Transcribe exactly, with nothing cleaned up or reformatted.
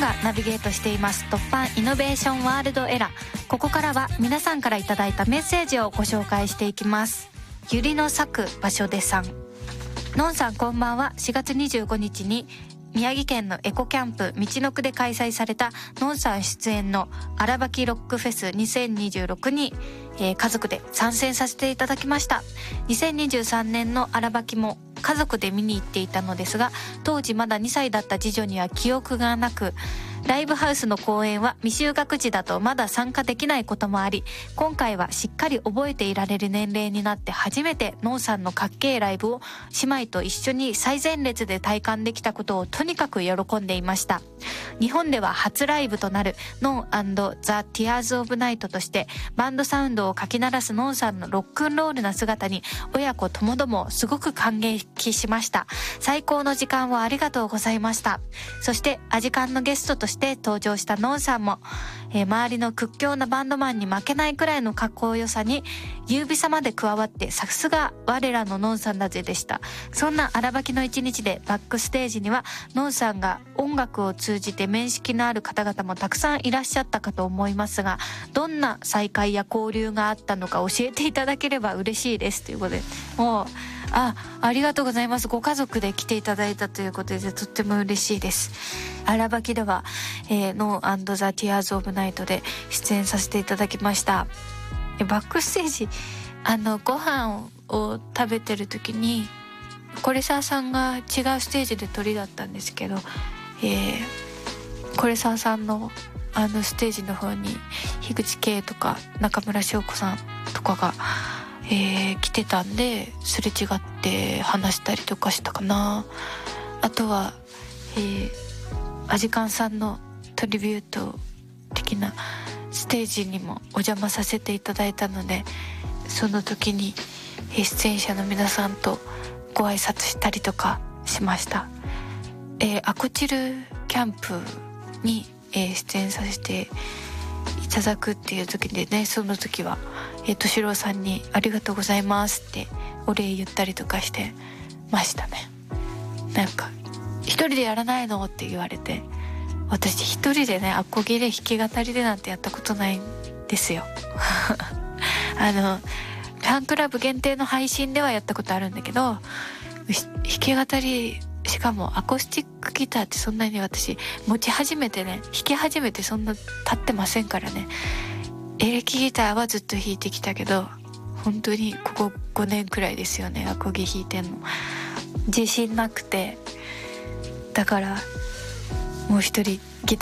がナビゲートしています突破イノベーションワールドエラー。ここからは皆さんからいただいたメッセージをご紹介していきます。ゆりの咲く場所でさん、のんさんこんばんは。しがつにじゅうごにちに宮城県のエコキャンプみちのくで開催されたのんさん出演の荒ばきロックフェスにせんにじゅうろくに、えー、家族で参戦させていただきました。にせんにじゅうさんねんの荒ばきも家族で見に行っていたのですが、当時まだにさいだった次女には記憶がなく、ライブハウスの公演は未就学児だとまだ参加できないこともあり、今回はしっかり覚えていられる年齢になって初めてのんさんのかっけーライブを姉妹と一緒に最前列で体感できたことをとにかく喜んでいました。日本では初ライブとなるノン&ザ・ティアーズ・オブ・ナイトとしてバンドサウンドをかき鳴らすのんさんのロックンロールな姿に親子ともどもすごく感激しました。最高の時間をありがとうございました。そしてアジカンのゲストとして登場したのんさんも、えー、周りの屈強なバンドマンに負けないくらいのかっこよさに優美さまで加わって、さすが我らののんさんだぜでした。そんな荒ばきの一日でバックステージにはのんさんが音楽を通じて面識のある方々もたくさんいらっしゃったかと思いますが、どんな再会や交流があったのか教えていただければ嬉しいですということで、もうあありがとうございます。ご家族で来ていただいたということでとっても嬉しいです。荒ばきでは、えー、ノー&ザ・ティアーズ・オブ・ナイトで出演させていただきました。バックステージ、あのご飯を食べてる時にコレサーさんが違うステージで鳥だったんですけど、えー、コレサーさんのあのステージの方に樋口圭とか中村翔子さんとかが、えー、来てたんで、すれ違って話したりとかしたかな。あとは、えー、アジカンさんのトリビュート的なステージにもお邪魔させていただいたので、その時に出演者の皆さんとご挨拶したりとかしました。えー、アコチルキャンプに、えー、出演させていただくっていう時でね、その時はえー、としろうさんにありがとうございますってお礼言ったりとかしてましたね。なんか一人でやらないのって言われて、私一人でねアコギで弾き語りでなんてやったことないんですよあのファンクラブ限定の配信ではやったことあるんだけど、弾き語り、しかもアコースティックギターってそんなに私持ち始めてね、弾き始めてそんな経ってませんからね。エレキギターはずっと弾いてきたけど、本当にここごねんくらいですよね、アコギ弾いてんの。自信なくて、だからもう一人ギター